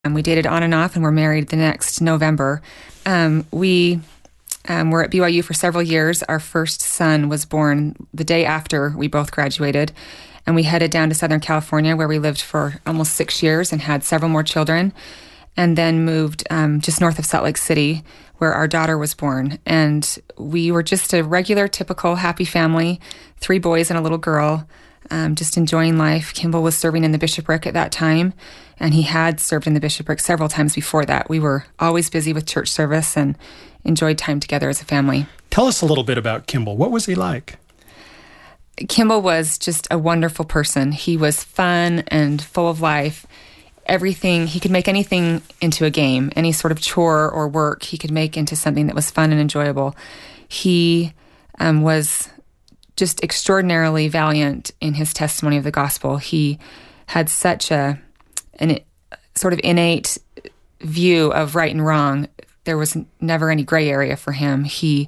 And we dated on and off and were married the next November. We were at BYU for several years. Our first son was born the day after we both graduated. And we headed down to Southern California, where we lived for almost 6 years and had several more children. And then moved just north of Salt Lake City, where our daughter was born. And we were just a regular, typical, happy family, 3 boys and a little girl, just enjoying life. Kimball was serving in the bishopric at that time, and he had served in the bishopric several times before that. We were always busy with church service and enjoyed time together as a family. Tell us a little bit about Kimball. What was he like? Kimball was just a wonderful person. He was fun and full of life. Everything, he could make anything into a game. Any sort of chore or work he could make into something that was fun and enjoyable. He was just extraordinarily valiant in his testimony of the gospel. He had such an sort of innate view of right and wrong. There was never any gray area for him. He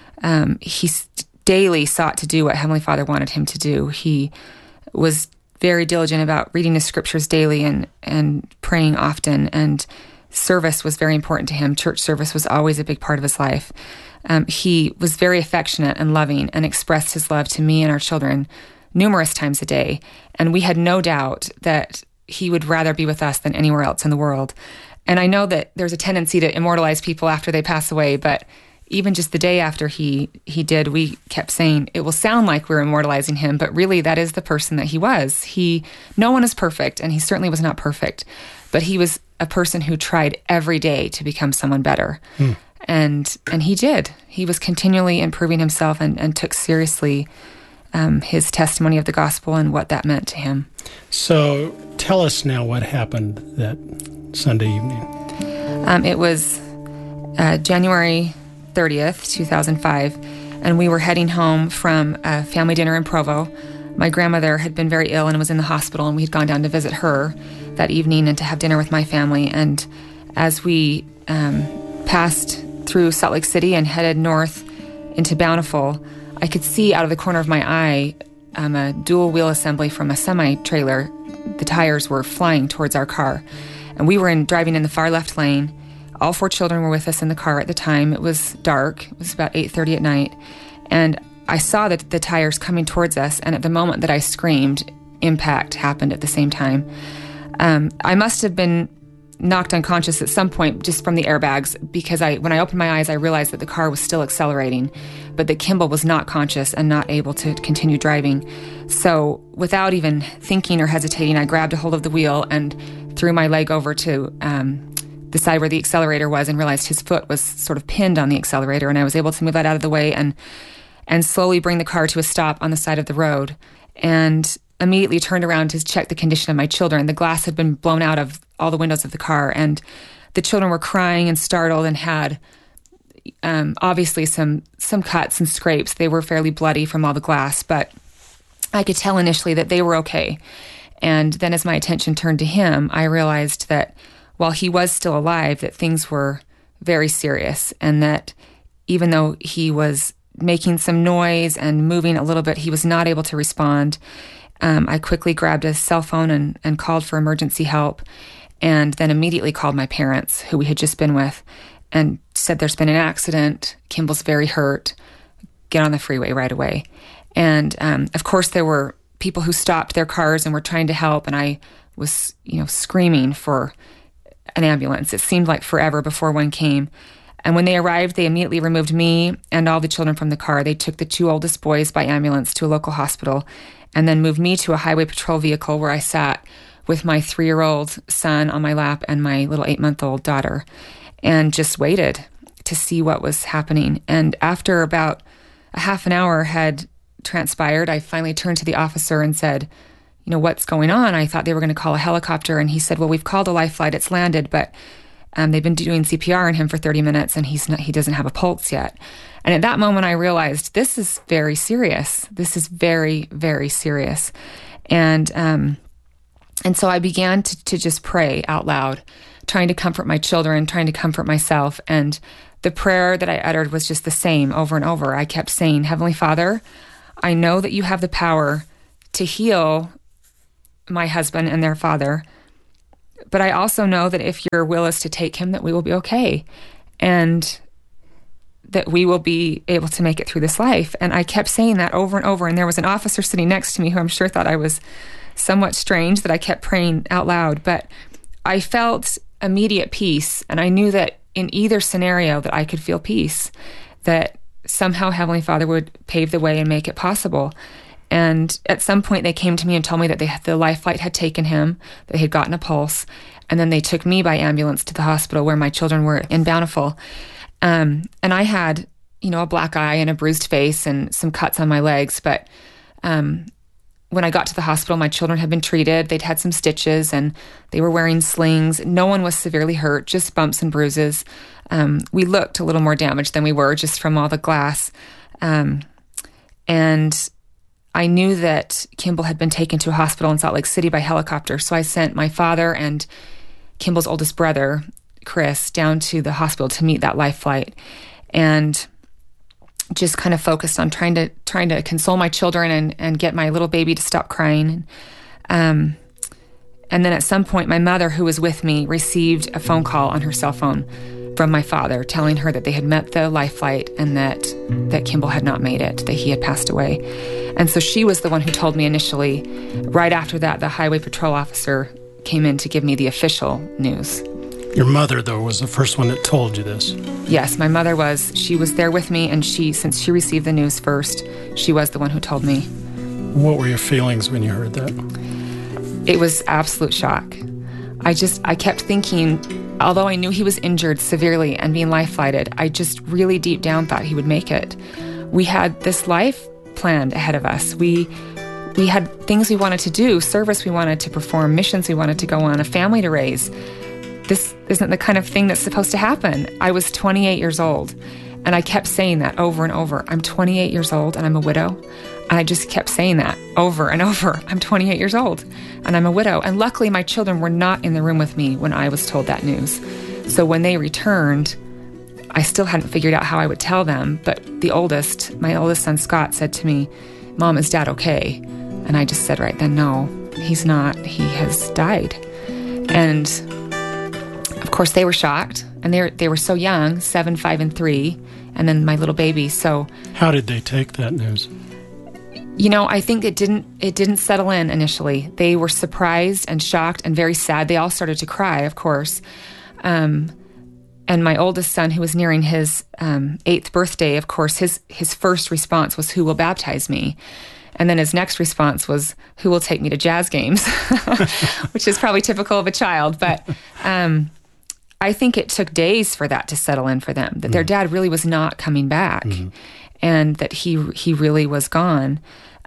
daily sought to do what Heavenly Father wanted him to do. He was very diligent about reading the scriptures daily and praying often, and service was very important to him. Church service was always a big part of his life. He was very affectionate and loving and expressed his love to me and our children numerous times a day. And we had no doubt that he would rather be with us than anywhere else in the world. And I know that there's a tendency to immortalize people after they pass away, but even just the day after he did, we kept saying, it will sound like we're immortalizing him, but really that is the person that he was. No one is perfect, and he certainly was not perfect, but he was a person who tried every day to become someone better. And he did. He was continually improving himself and took seriously his testimony of the gospel and what that meant to him. So tell us now what happened that Sunday evening. It was January 30th, 2005, and we were heading home from a family dinner in Provo. My grandmother had been very ill and was in the hospital, and we had gone down to visit her that evening and to have dinner with my family. And as we passed through Salt Lake City and headed north into Bountiful, I could see out of the corner of my eye a dual wheel assembly from a semi-trailer. The tires were flying towards our car, and we were driving in the far left lane. All 4 children were with us in the car at the time. It was dark. It was about 8:30 at night. And I saw the tires coming towards us, and at the moment that I screamed, impact happened at the same time. I must have been knocked unconscious at some point just from the airbags, because when I opened my eyes, I realized that the car was still accelerating, but that Kimball was not conscious and not able to continue driving. So without even thinking or hesitating, I grabbed a hold of the wheel and threw my leg over to the side where the accelerator was, and realized his foot was sort of pinned on the accelerator, and I was able to move that out of the way and slowly bring the car to a stop on the side of the road, and immediately turned around to check the condition of my children. The glass had been blown out of all the windows of the car, and the children were crying and startled and had obviously some cuts and scrapes. They were fairly bloody from all the glass, but I could tell initially that they were okay. And then as my attention turned to him, I realized that while he was still alive, that things were very serious, and that even though he was making some noise and moving a little bit, he was not able to respond. I quickly grabbed a cell phone and called for emergency help, and then immediately called my parents, who we had just been with, and said, there's been an accident. Kimball's very hurt. Get on the freeway right away. And of course, there were people who stopped their cars and were trying to help, and I was, screaming for an ambulance. It seemed like forever before one came. And when they arrived, they immediately removed me and all the children from the car. They took the 2 oldest boys by ambulance to a local hospital, and then moved me to a highway patrol vehicle where I sat with my 3-year-old son on my lap and my little 8-month-old daughter, and just waited to see what was happening. And after about a half an hour had transpired, I finally turned to the officer and said, what's going on? I thought they were going to call a helicopter. And he said, well, we've called a life flight. It's landed, but they've been doing CPR on him for 30 minutes, and he doesn't have a pulse yet. And at that moment, I realized this is very serious. This is very, very serious. And so I began to just pray out loud, trying to comfort my children, trying to comfort myself. And the prayer that I uttered was just the same over and over. I kept saying, Heavenly Father, I know that you have the power to heal my husband and their father, but I also know that if your will is to take him, that we will be okay. And that we will be able to make it through this life. And I kept saying that over and over. And there was an officer sitting next to me who I'm sure thought I was somewhat strange that I kept praying out loud. But I felt immediate peace. And I knew that in either scenario that I could feel peace, that somehow Heavenly Father would pave the way and make it possible. And at some point they came to me and told me that the life flight had taken him, that they had gotten a pulse. And then they took me by ambulance to the hospital where my children were in Bountiful. And I had, a black eye and a bruised face and some cuts on my legs. But when I got to the hospital, my children had been treated. They'd had some stitches and they were wearing slings. No one was severely hurt, just bumps and bruises. We looked a little more damaged than we were just from all the glass. And I knew that Kimball had been taken to a hospital in Salt Lake City by helicopter. So I sent my father and Kimball's oldest brother, Chris, down to the hospital to meet that life flight, and just kind of focused on trying to console my children and get my little baby to stop crying. And then at some point, my mother, who was with me, received a phone call on her cell phone from my father telling her that they had met the life flight and that Kimball had not made it, that he had passed away. And so she was the one who told me initially. Right after that, the highway patrol officer came in to give me the official news. Your mother, though, was the first one that told you this. Yes, my mother was. She was there with me, and since she received the news first, she was the one who told me. What were your feelings when you heard that? It was absolute shock. I kept thinking, although I knew he was injured severely and being life-flighted, I just really deep down thought he would make it. We had this life planned ahead of us. We had things we wanted to do, service we wanted to perform, missions we wanted to go on, a family to raise. This isn't the kind of thing that's supposed to happen. I was 28 years old, and I kept saying that over and over. I'm 28 years old, and I'm a widow. And I just kept saying that over and over. I'm 28 years old, and I'm a widow. And luckily, my children were not in the room with me when I was told that news. So when they returned, I still hadn't figured out how I would tell them. But my oldest son, Scott, said to me, "Mom, is Dad okay?" And I just said right then, "No, he's not. He has died." And of course, they were shocked, and they were so young, 7, 5, and 3, and then my little baby. So, how did they take that news? I think it didn't settle in initially. They were surprised and shocked and very sad. They all started to cry, of course. And my oldest son, who was nearing his 8th birthday, of course, his first response was, "Who will baptize me?" And then his next response was, "Who will take me to jazz games?" Which is probably typical of a child, but. I think it took days for that to settle in for them, that their dad really was not coming back, and that he really was gone.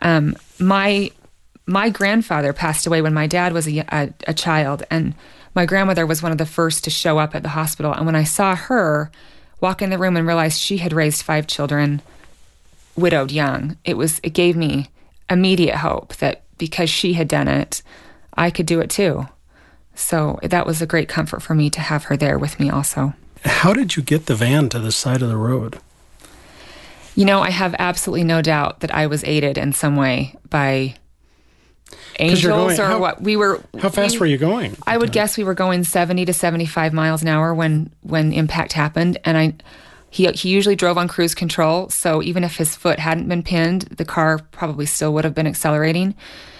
My grandfather passed away when my dad was a child, and my grandmother was one of the first to show up at the hospital. And when I saw her walk in the room and realized she had raised 5 children, widowed young, it gave me immediate hope that because she had done it, I could do it too. So that was a great comfort for me to have her there with me also. How did you get the van to the side of the road? I have absolutely no doubt that I was aided in some way by angels what we were. How fast were you going? I would guess we were going 70 to 75 miles an hour when impact happened, and he usually drove on cruise control. So even if his foot hadn't been pinned, the car probably still would have been accelerating.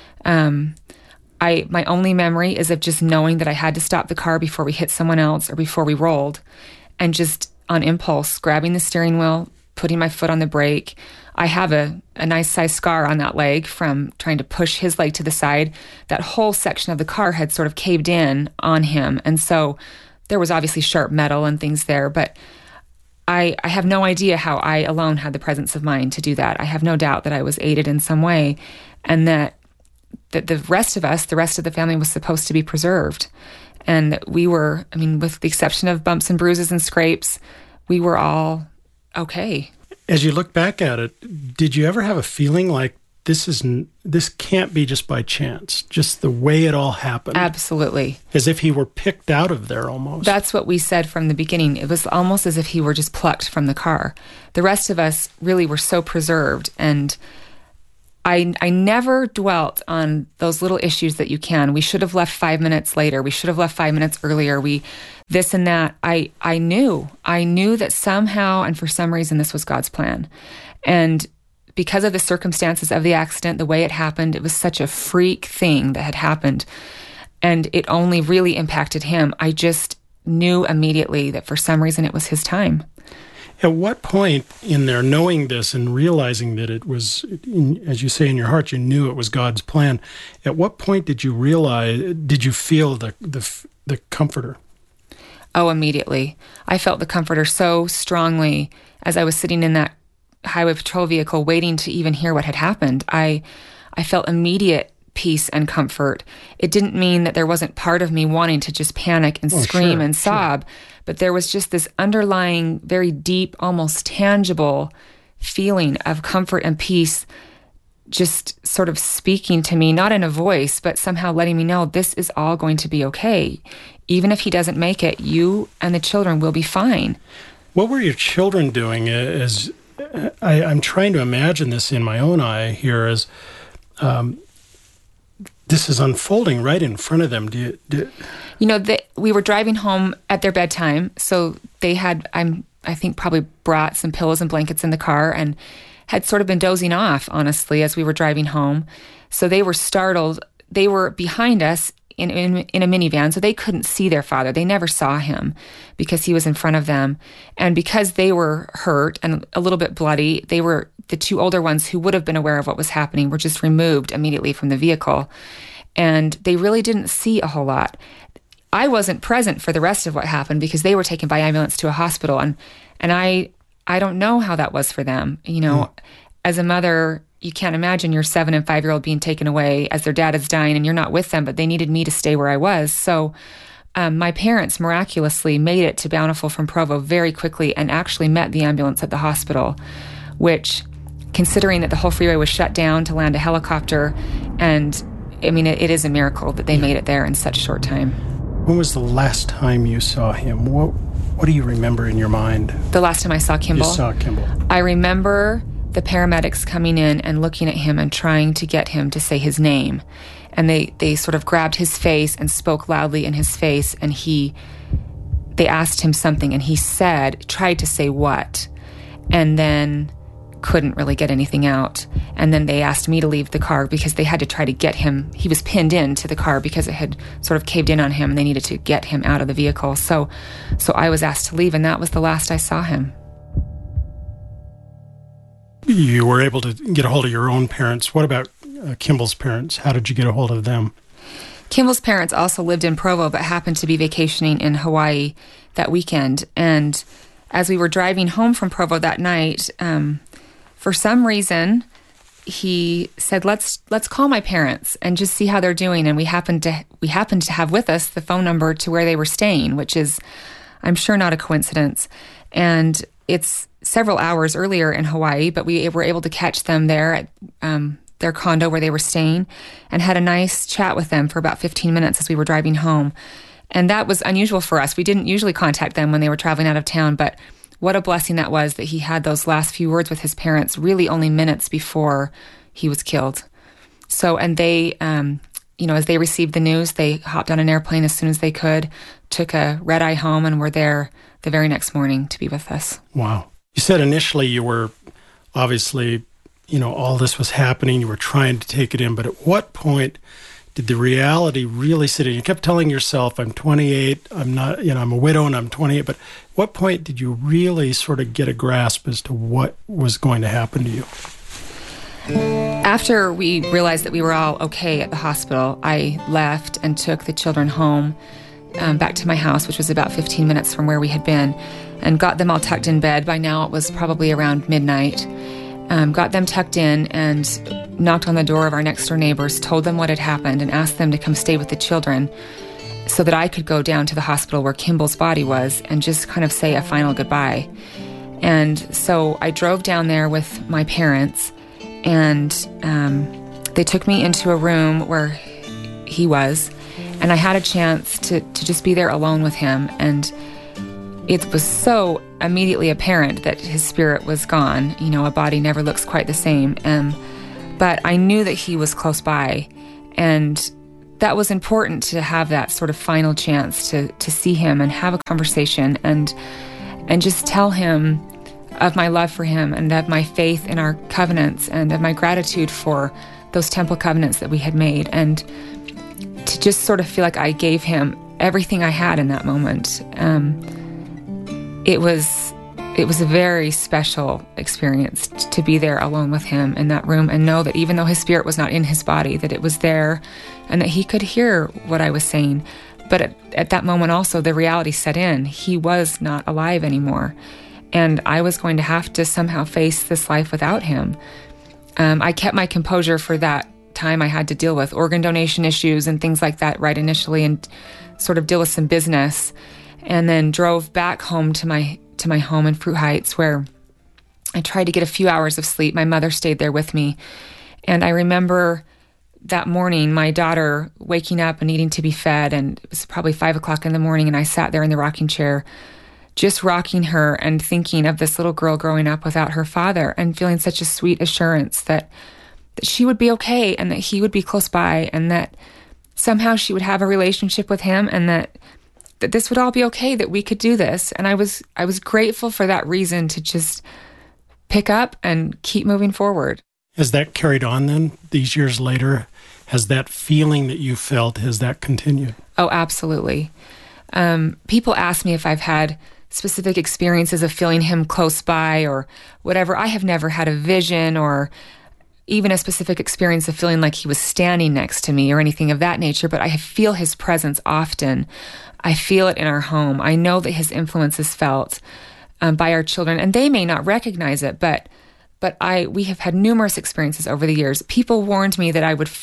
My only memory is of just knowing that I had to stop the car before we hit someone else or before we rolled, and just on impulse, grabbing the steering wheel, putting my foot on the brake. I have a nice size scar on that leg from trying to push his leg to the side. That whole section of the car had sort of caved in on him, and so there was obviously sharp metal and things there, but I have no idea how I alone had the presence of mind to do that. I have no doubt that I was aided in some way, and that the rest of us, the rest of the family, was supposed to be preserved. And we were, with the exception of bumps and bruises and scrapes, we were all okay. As you look back at it, did you ever have a feeling like this can't be just by chance, just the way it all happened? Absolutely. As if he were picked out of there almost. That's what we said from the beginning. It was almost as if he were just plucked from the car. The rest of us really were so preserved, and I never dwelt on those little issues that you can. We should have left 5 minutes later. We should have left 5 minutes earlier. This and that. I knew that somehow and for some reason this was God's plan. And because of the circumstances of the accident, the way it happened, it was such a freak thing that had happened. And it only really impacted him. I just knew immediately that for some reason it was his time. At what point in there, knowing this and realizing that it was, as you say in your heart, you knew it was God's plan, at what point did you feel the comforter? Oh, immediately. I felt the comforter so strongly as I was sitting in that highway patrol vehicle waiting to even hear what had happened. I felt immediate peace and comfort. It didn't mean that there wasn't part of me wanting to just panic and scream and sob, but there was just this underlying, very deep, almost tangible feeling of comfort and peace just sort of speaking to me, not in a voice, but somehow letting me know this is all going to be okay. Even if he doesn't make it, you and the children will be fine. What were your children doing? I'm trying to imagine this in my own eye here as this is unfolding right in front of them. We were driving home at their bedtime, so they had, I think, probably brought some pillows and blankets in the car and had sort of been dozing off, honestly, as we were driving home. So they were startled. They were behind us in a minivan, so they couldn't see their father. They never saw him because he was in front of them. And because they were hurt and a little bit bloody, they were the two older ones who would have been aware of what was happening were just removed immediately from the vehicle. And they really didn't see a whole lot. I wasn't present for the rest of what happened because they were taken by ambulance to a hospital. And I don't know how that was for them. As a mother, you can't imagine your 7 and 5-year-old being taken away as their dad is dying and you're not with them, but they needed me to stay where I was. So my parents miraculously made it to Bountiful from Provo very quickly and actually met the ambulance at the hospital, which, considering that the whole freeway was shut down to land a helicopter, and it is a miracle that they made it there in such a short time. When was the last time you saw him? What do you remember in your mind? The last time I saw Kimball? You saw Kimball. I remember the paramedics coming in and looking at him and trying to get him to say his name. And they sort of grabbed his face and spoke loudly in his face, and they asked him something, and he tried to say what, and then couldn't really get anything out. And then they asked me to leave the car because they had to try to get him. He was pinned into the car because it had sort of caved in on him, and they needed to get him out of the vehicle. So I was asked to leave, and that was the last I saw him. You were able to get a hold of your own parents. What about Kimball's parents? How did you get a hold of them? Kimball's parents also lived in Provo, but happened to be vacationing in Hawaii that weekend. And as we were driving home from Provo that night, for some reason, he said, let's call my parents and just see how they're doing. And we happened to have with us the phone number to where they were staying, which is, I'm sure, not a coincidence. And it's several hours earlier in Hawaii, but we were able to catch them there at their condo where they were staying and had a nice chat with them for about 15 minutes as we were driving home. And that was unusual for us. We didn't usually contact them when they were traveling out of town, but what a blessing that was that he had those last few words with his parents really only minutes before he was killed. So, and they, as they received the news, they hopped on an airplane as soon as they could, took a red-eye home, and were there the very next morning to be with us. Wow. You said initially you were obviously, all this was happening, you were trying to take it in, but at what point did the reality really sit in? You kept telling yourself, I'm 28, I'm not, I'm a widow and I'm 28, but at what point did you really sort of get a grasp as to what was going to happen to you? After we realized that we were all okay at the hospital, I left and took the children home, back to my house, which was about 15 minutes from where we had been, and got them all tucked in bed. By now it was probably around midnight. Got them tucked in and knocked on the door of our next door neighbors, told them what had happened, and asked them to come stay with the children so that I could go down to the hospital where Kimball's body was and just kind of say a final goodbye. And so I drove down there with my parents, and they took me into a room where he was, and I had a chance to just be there alone with him. And it was so immediately apparent that his spirit was gone. A body never looks quite the same. but I knew that he was close by, and that was important to have that sort of final chance to see him and have a conversation and just tell him of my love for him and of my faith in our covenants and of my gratitude for those temple covenants that we had made, and to just sort of feel like I gave him everything I had in that moment. It was a very special experience to be there alone with him in that room and know that even though his spirit was not in his body, that it was there and that he could hear what I was saying. But at that moment also, the reality set in. He was not alive anymore. And I was going to have to somehow face this life without him. I kept my composure for that time. I had to deal with organ donation issues and things like that right initially and sort of deal with some business, and then drove back home to my home in Fruit Heights, where I tried to get a few hours of sleep. My mother stayed there with me. And I remember that morning, my daughter waking up and needing to be fed, and it was probably 5 o'clock in the morning, and I sat there in the rocking chair, just rocking her and thinking of this little girl growing up without her father and feeling such a sweet assurance that she would be okay and that he would be close by and that somehow she would have a relationship with him and that this would all be okay, that we could do this. And I was grateful for that reason to just pick up and keep moving forward. Has that carried on then, these years later? Has that feeling that you felt, has that continued? Oh, absolutely. People ask me if I've had specific experiences of feeling him close by or whatever. I have never had a vision or even a specific experience of feeling like he was standing next to me or anything of that nature, but I feel his presence often. I feel it in our home. I know that his influence is felt by our children, and they may not recognize it, but we have had numerous experiences over the years. People warned me that I would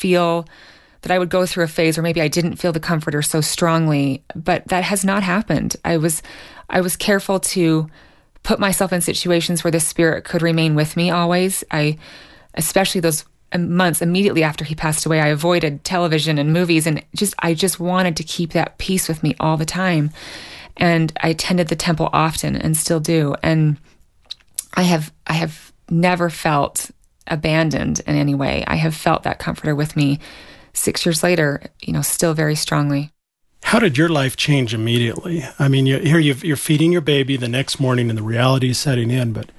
go through a phase where maybe I didn't feel the comforter so strongly, but that has not happened. I was careful to put myself in situations where the Spirit could remain with me always. Especially those months immediately after he passed away, I avoided television and movies, and I just wanted to keep that peace with me all the time. And I attended the temple often and still do. And I have never felt abandoned in any way. I have felt that comforter with me 6 years later, still very strongly. How did your life change immediately? I mean, you're feeding your baby the next morning and the reality is setting in, but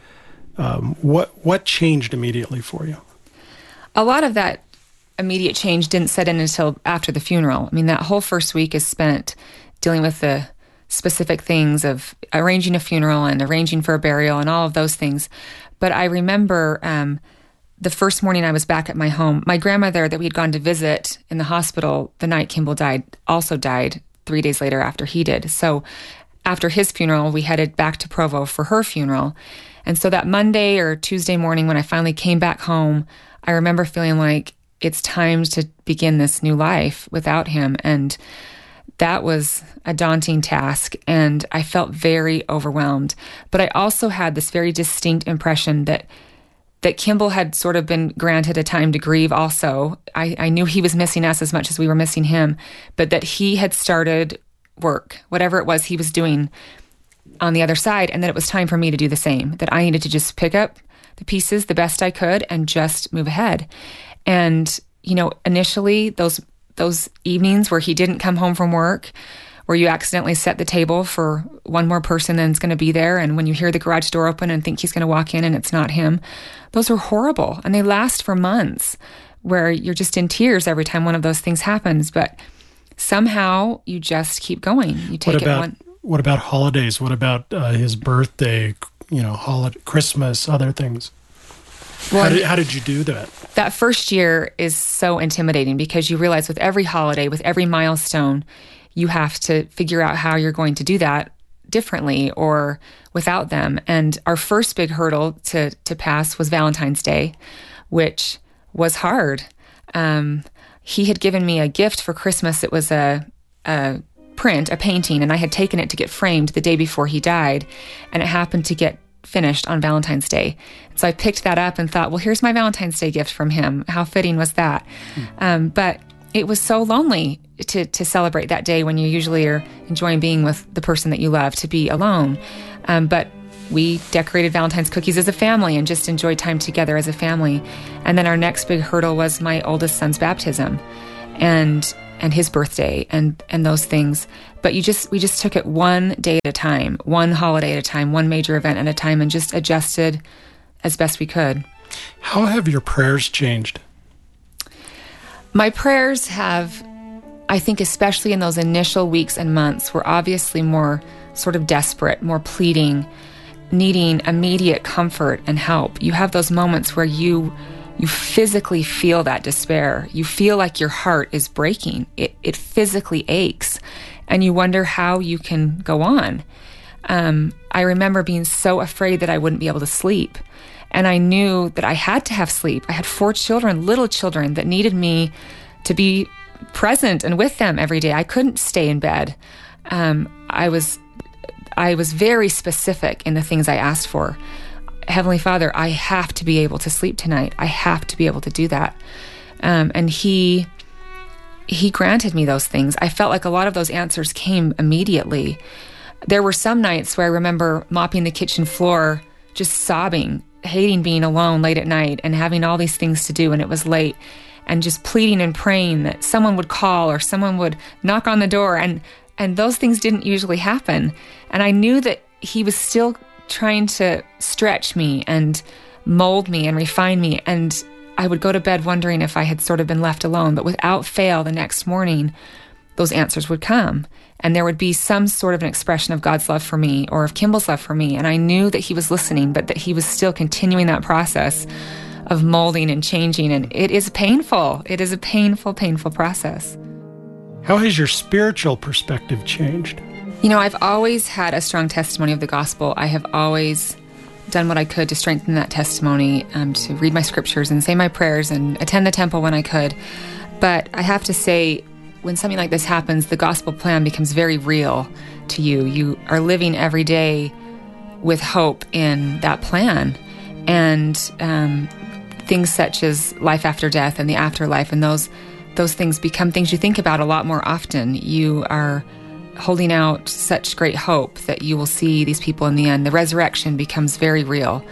what changed immediately for you? A lot of that immediate change didn't set in until after the funeral. I mean, that whole first week is spent dealing with the specific things of arranging a funeral and arranging for a burial and all of those things. But I remember the first morning I was back at my home, my grandmother that we'd gone to visit in the hospital the night Kimball died, also died 3 days later after he did. So after his funeral, we headed back to Provo for her funeral. And so that Monday or Tuesday morning when I finally came back home, I remember feeling like it's time to begin this new life without him. And that was a daunting task, and I felt very overwhelmed. But I also had this very distinct impression that Kimball had sort of been granted a time to grieve also. I knew he was missing us as much as we were missing him, but that he had started work, whatever it was he was doing on the other side, and that it was time for me to do the same, that I needed to just pick up the pieces the best I could and just move ahead. And, initially those evenings where he didn't come home from work, where you accidentally set the table for one more person that's going to be there, and when you hear the garage door open and think he's going to walk in and it's not him, those were horrible. And they last for months, where you're just in tears every time one of those things happens. But somehow you just keep going. You take What about holidays? What about his birthday, Christmas, other things? Well, how did you do that? That first year is so intimidating because you realize with every holiday, with every milestone, you have to figure out how you're going to do that differently or without them. And our first big hurdle to pass was Valentine's Day, which was hard. He had given me a gift for Christmas. It was a painting, and I had taken it to get framed the day before he died, and it happened to get finished on Valentine's Day. So I picked that up and thought, well, here's my Valentine's Day gift from him. How fitting was that? But it was so lonely to celebrate that day when you usually are enjoying being with the person that you love, to be alone. But we decorated Valentine's cookies as a family and just enjoyed time together as a family. And then our next big hurdle was my oldest son's baptism and his birthday and those things. But we just took it one day at a time, one holiday at a time, one major event at a time, and just adjusted as best we could. How have your prayers changed? My prayers have, I think, especially in those initial weeks and months, were obviously more sort of desperate, more pleading, needing immediate comfort and help. You have those moments where you physically feel that despair. You feel like your heart is breaking. It physically aches, and you wonder how you can go on. I remember being so afraid that I wouldn't be able to sleep, and I knew that I had to have sleep. I had 4 children, little children, that needed me to be present and with them every day. I couldn't stay in bed. I was very specific in the things I asked for. Heavenly Father, I have to be able to sleep tonight. I have to be able to do that. And he granted me those things. I felt like a lot of those answers came immediately. There were some nights where I remember mopping the kitchen floor, just sobbing, hating being alone late at night and having all these things to do, and it was late, and just pleading and praying that someone would call or someone would knock on the door. And those things didn't usually happen. And I knew that he was still trying to stretch me and mold me and refine me. And I would go to bed wondering if I had sort of been left alone. But without fail, the next morning, those answers would come. And there would be some sort of an expression of God's love for me or of Kimball's love for me. And I knew that he was listening, but that he was still continuing that process of molding and changing. And it is painful. It is a painful, painful process. How has your spiritual perspective changed? You know, I've always had a strong testimony of the gospel. I have always done what I could to strengthen that testimony, to read my scriptures and say my prayers and attend the temple when I could. But I have to say, when something like this happens, the gospel plan becomes very real to you. You are living every day with hope in that plan. And things such as life after death and the afterlife, and those things become things you think about a lot more often. You are holding out such great hope that you will see these people in the end. The resurrection becomes very real.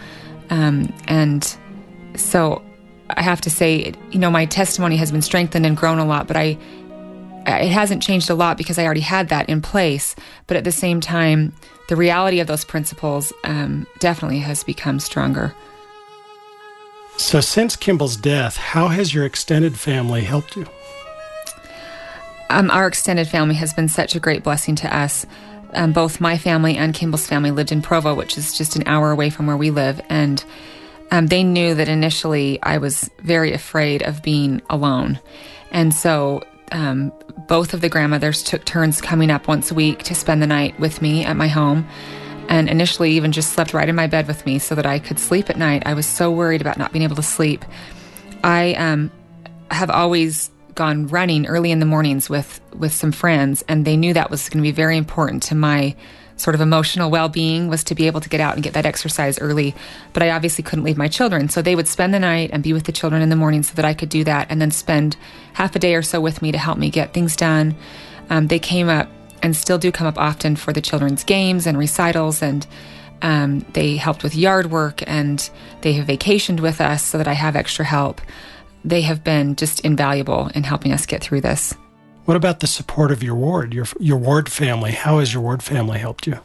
And so I have to say, you know, my testimony has been strengthened and grown a lot, but it hasn't changed a lot because I already had that in place. But at the same time, the reality of those principles definitely has become stronger. So since Kimball's death, how has your extended family helped you? Our extended family has been such a great blessing to us. Both my family and Kimball's family lived in Provo, which is just an hour away from where we live. And they knew that initially I was very afraid of being alone. And so both of the grandmothers took turns coming up once a week to spend the night with me at my home. And initially even just slept right in my bed with me so that I could sleep at night. I was so worried about not being able to sleep. I have always gone running early in the mornings with some friends, and they knew that was going to be very important to my sort of emotional well-being, was to be able to get out and get that exercise early. But I obviously couldn't leave my children, so they would spend the night and be with the children in the morning so that I could do that, and then spend half a day or so with me to help me get things done. They came up and still do come up often for the children's games and recitals, and they helped with yard work, and they have vacationed with us so that I have extra help. They have been just invaluable in helping us get through this. What about the support of your ward, your ward family? How has your ward family helped you?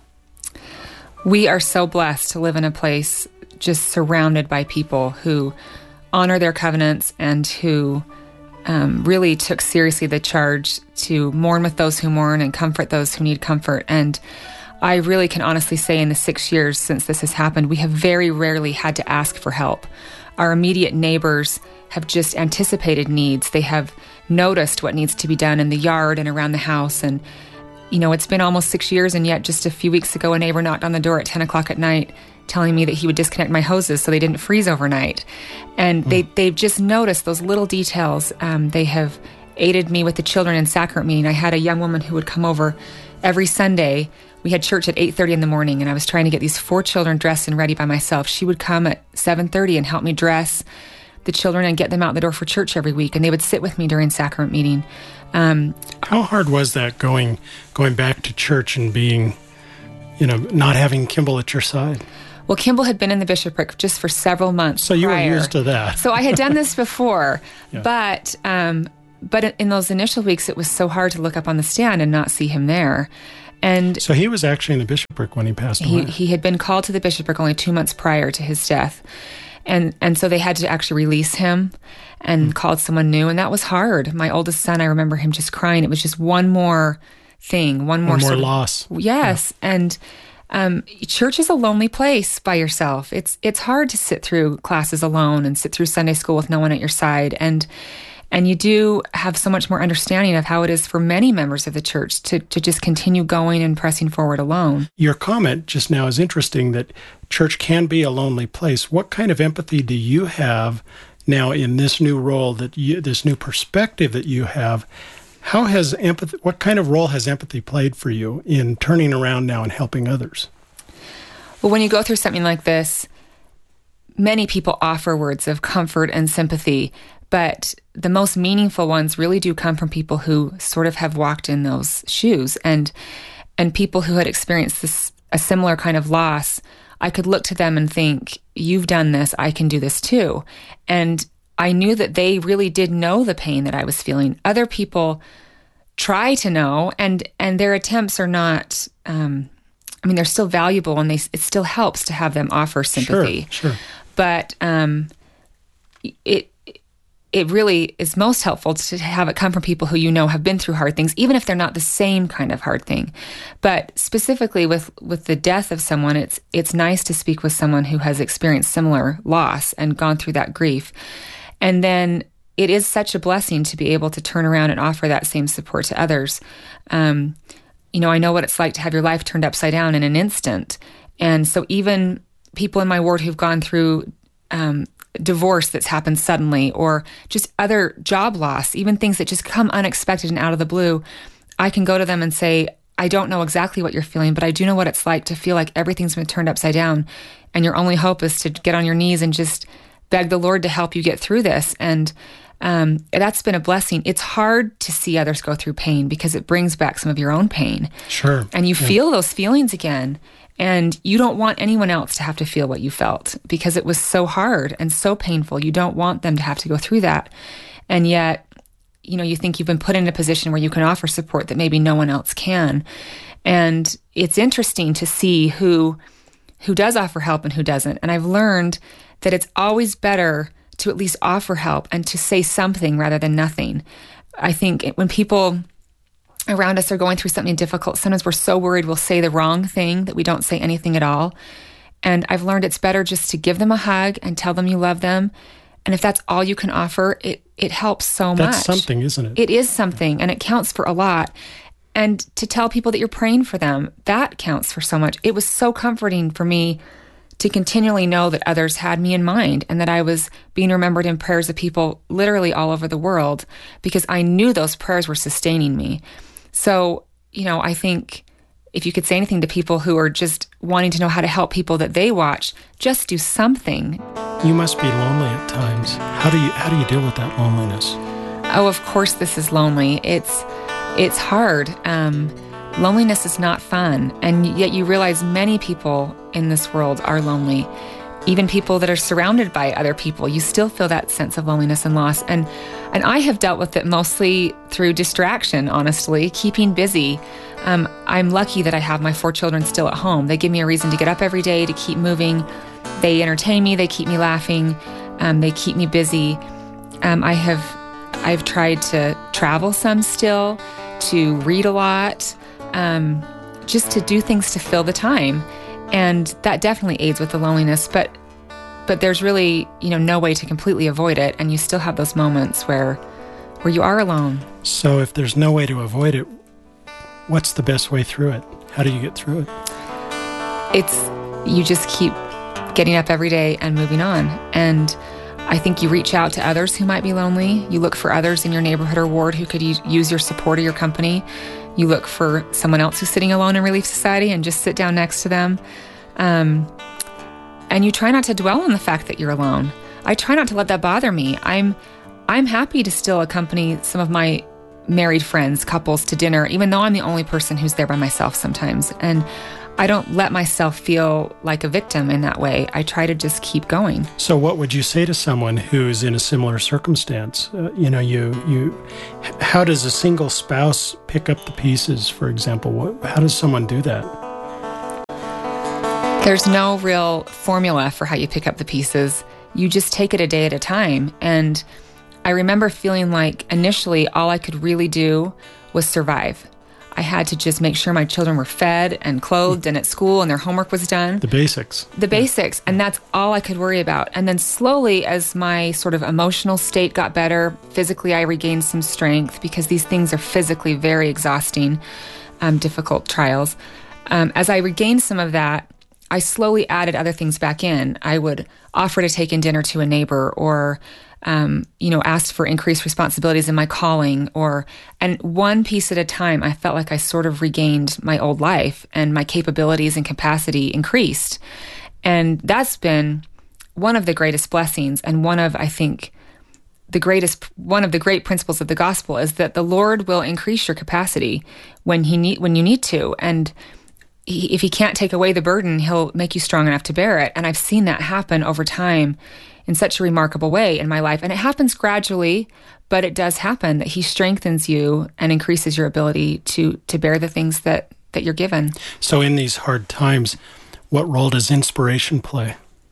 We are so blessed to live in a place just surrounded by people who honor their covenants and who really took seriously the charge to mourn with those who mourn and comfort those who need comfort. And I really can honestly say in the 6 years since this has happened, we have very rarely had to ask for help. Our immediate neighbors have just anticipated needs. They have noticed what needs to be done in the yard and around the house. And, you know, it's been almost 6 years, and yet just a few weeks ago, a neighbor knocked on the door at 10 o'clock at night telling me that he would disconnect my hoses so they didn't freeze overnight. And they've just noticed those little details. They have aided me with the children in sacrament meeting. I had a young woman who would come over every Sunday. We had church at 8:30 in the morning, and I was trying to get these 4 children dressed and ready by myself. She would come at 7:30 and help me dress the children and get them out the door for church every week, and they would sit with me during sacrament meeting. How hard was that going back to church and being not having Kimball at your side? Well, Kimball had been in the bishopric just for several months. So you were used to that. So I had done this before, Yeah. but in those initial weeks, it was so hard to look up on the stand and not see him there. And So he was actually in the bishopric when he passed away. he had been called to the bishopric only 2 months prior to his death. And so they had to actually release him and called someone new. And that was hard. My oldest son, I remember him just crying. It was just one more thing, one more sort of loss. Yes. Yeah. And church is a lonely place by yourself. It's hard to sit through classes alone and sit through Sunday school with no one at your side. And you do have so much more understanding of how it is for many members of the church to just continue going and pressing forward alone. Your comment just now is interesting, that church can be a lonely place. What kind of empathy do you have now in this new role, this new perspective that you have? How has empathy? What kind of role has empathy played for you in turning around now and helping others? Well, when you go through something like this, many people offer words of comfort and sympathy, but the most meaningful ones really do come from people who sort of have walked in those shoes, and people who had experienced a similar kind of loss. I could look to them and think, you've done this, I can do this too. And I knew that they really did know the pain that I was feeling. Other people try to know, and their attempts are not, they're still valuable, and it still helps to have them offer sympathy. Sure. But it really is most helpful to have it come from people who have been through hard things, even if they're not the same kind of hard thing. But specifically with the death of someone, it's nice to speak with someone who has experienced similar loss and gone through that grief. And then it is such a blessing to be able to turn around and offer that same support to others. I know what it's like to have your life turned upside down in an instant. And so even people in my ward who've gone through divorce that's happened suddenly, or just other job loss, even things that just come unexpected and out of the blue, I can go to them and say, I don't know exactly what you're feeling, but I do know what it's like to feel like everything's been turned upside down, and your only hope is to get on your knees and just beg the Lord to help you get through this. And that's been a blessing. It's hard to see others go through pain because it brings back some of your own pain. Sure. And you feel those feelings again. And you don't want anyone else to have to feel what you felt because it was so hard and so painful. You don't want them to have to go through that. And yet, you think you've been put in a position where you can offer support that maybe no one else can. And it's interesting to see who does offer help and who doesn't. And I've learned that it's always better to at least offer help and to say something rather than nothing. I think when people around us are going through something difficult, sometimes we're so worried we'll say the wrong thing that we don't say anything at all. And I've learned it's better just to give them a hug and tell them you love them. And if that's all you can offer, it helps so much. That's something, isn't it? It is something, and it counts for a lot. And to tell people that you're praying for them, that counts for so much. It was so comforting for me to continually know that others had me in mind and that I was being remembered in prayers of people literally all over the world, because I knew those prayers were sustaining me. So, I think if you could say anything to people who are just wanting to know how to help people that they watch, just do something. You must be lonely at times. How do you deal with that loneliness? Oh, of course this is lonely. It's hard. Loneliness is not fun. And yet you realize many people in this world are lonely. Even people that are surrounded by other people, you still feel that sense of loneliness and loss. And I have dealt with it mostly through distraction, honestly, keeping busy. I'm lucky that I have my 4 children still at home. They give me a reason to get up every day, to keep moving. They entertain me, they keep me laughing, they keep me busy. I've tried to travel some still, to read a lot, just to do things to fill the time. And that definitely aids with the loneliness, but there's really, no way to completely avoid it, and you still have those moments where you are alone. So if there's no way to avoid it, what's the best way through it? How do you get through it? You just keep getting up every day and moving on. And I think you reach out to others who might be lonely. You look for others in your neighborhood or ward who could use your support or your company. You look for someone else who's sitting alone in Relief Society and just sit down next to them. And you try not to dwell on the fact that you're alone. I try not to let that bother me. I'm happy to still accompany some of my married friends, couples, to dinner, even though I'm the only person who's there by myself sometimes. And I don't let myself feel like a victim in that way. I try to just keep going. So what would you say to someone who's in a similar circumstance? How does a single spouse pick up the pieces, for example? How does someone do that? There's no real formula for how you pick up the pieces. You just take it a day at a time. And I remember feeling like initially all I could really do was survive. I had to just make sure my children were fed and clothed and at school and their homework was done. The basics. The basics. And that's all I could worry about. And then slowly, as my sort of emotional state got better, physically I regained some strength, because these things are physically very exhausting, difficult trials. As I regained some of that, I slowly added other things back in. I would offer to take in dinner to a neighbor, or asked for increased responsibilities in my calling, and one piece at a time, I felt like I sort of regained my old life and my capabilities and capacity increased. And that's been one of the greatest blessings, and one of the great principles of the gospel is that the Lord will increase your capacity when you need to. And if he can't take away the burden, he'll make you strong enough to bear it. And I've seen that happen over time in such a remarkable way in my life. And it happens gradually, but it does happen that he strengthens you and increases your ability to bear the things that you're given. So in these hard times, what role does inspiration play?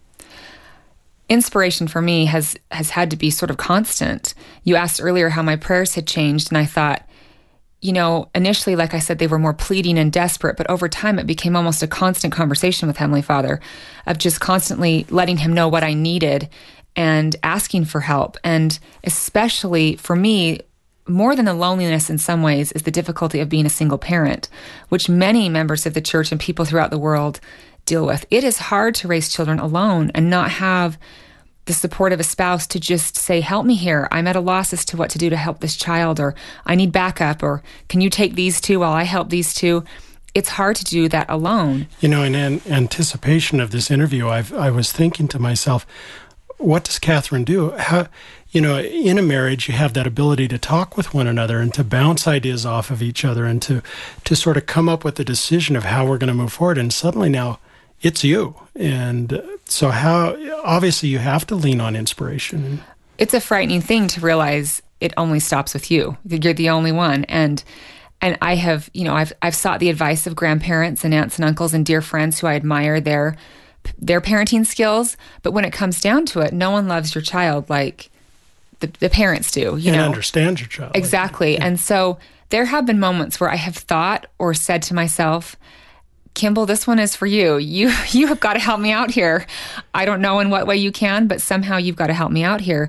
Inspiration for me has had to be sort of constant. You asked earlier how my prayers had changed, and I thought, initially, like I said, they were more pleading and desperate, but over time it became almost a constant conversation with Heavenly Father, of just constantly letting him know what I needed and asking for help. And especially for me, more than the loneliness in some ways is the difficulty of being a single parent, which many members of the church and people throughout the world deal with. It is hard to raise children alone and not have the support of a spouse to just say, help me here. I'm at a loss as to what to do to help this child, or I need backup, or can you take these two while I help these two? It's hard to do that alone. In anticipation of this interview, I was thinking to myself, what does Catherine do? How, in a marriage, you have that ability to talk with one another and to bounce ideas off of each other and to sort of come up with a decision of how we're going to move forward. And suddenly now, it's you. And so obviously you have to lean on inspiration. It's a frightening thing to realize it only stops with you. You're the only one. And I have, I've sought the advice of grandparents and aunts and uncles and dear friends who I admire their parenting skills. But when it comes down to it, no one loves your child like the parents do. And understand your child. Exactly. Like, yeah. And so there have been moments where I have thought or said to myself, Kimball, this one is for you. You have got to help me out here. I don't know in what way you can, but somehow you've got to help me out here.